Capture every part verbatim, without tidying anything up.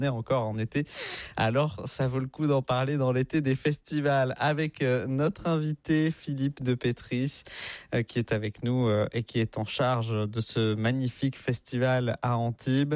est encore en été. Alors, ça vaut le coup d'en parler dans l'été des festivals avec euh, notre invité Philippe de Pétris euh, qui est avec nous euh, et qui est en charge de ce magnifique festival à Antibes.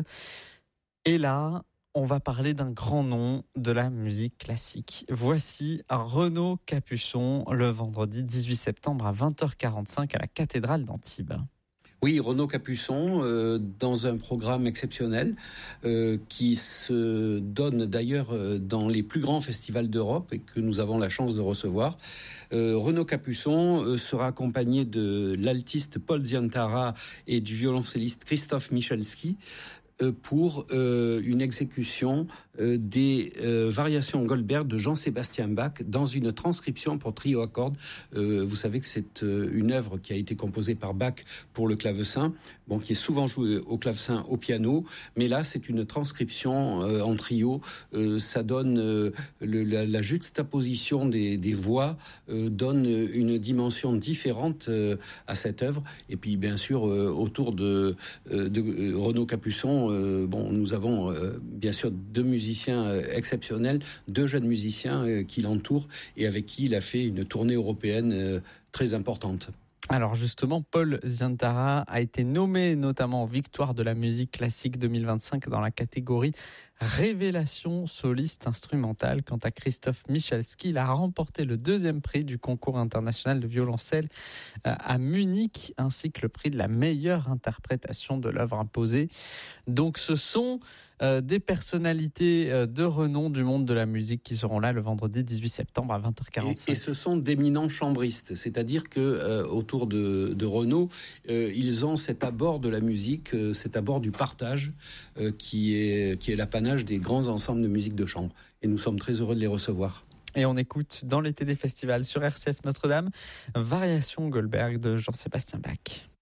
Et là, on va parler d'un grand nom de la musique classique. Voici Renaud Capuçon le vendredi dix-huit septembre à vingt heures quarante-cinq à la cathédrale d'Antibes. Oui, Renaud Capuçon, euh, dans un programme exceptionnel euh, qui se donne d'ailleurs euh, dans les plus grands festivals d'Europe et que nous avons la chance de recevoir. Euh, Renaud Capuçon euh, sera accompagné de l'altiste Paul Zientara et du violoncelliste Christophe Michalski pour euh, une exécution euh, des euh, variations Goldberg de Jean-Sébastien Bach dans une transcription pour trio à cordes. Euh, vous savez que c'est euh, une œuvre qui a été composée par Bach pour le clavecin, bon, qui est souvent jouée au clavecin, au piano, mais là c'est une transcription euh, en trio. Euh, ça donne euh, le, la, la juxtaposition des, des voix euh, donne une dimension différente euh, à cette œuvre. Et puis bien sûr euh, autour de, euh, de euh, Renaud Capuçon, Euh, bon, nous avons euh, bien sûr deux musiciens euh, exceptionnels, deux jeunes musiciens euh, qui l'entourent et avec qui il a fait une tournée européenne euh, très importante. Alors justement, Paul Zientara a été nommé notamment en victoire de la musique classique deux mille vingt-cinq dans la catégorie Révélation soliste instrumentale. Quant à Christophe Michalski, il a remporté le deuxième prix du concours international de violoncelle à Munich, ainsi que le prix de la meilleure interprétation de l'œuvre imposée. Donc ce sont euh, des personnalités euh, de renom du monde de la musique qui seront là le vendredi dix-huit septembre à vingt heures quarante-cinq. Et, et ce sont d'éminents chambristes, c'est-à-dire que euh, autour de, de Renaud, euh, ils ont cet abord de la musique, euh, cet abord du partage euh, qui est qui est l'apanage des grands ensembles de musique de chambre. Et nous sommes très heureux de les recevoir. Et on écoute dans l'été des festivals sur R C F Notre-Dame, Variation Goldberg de Jean-Sébastien Bach.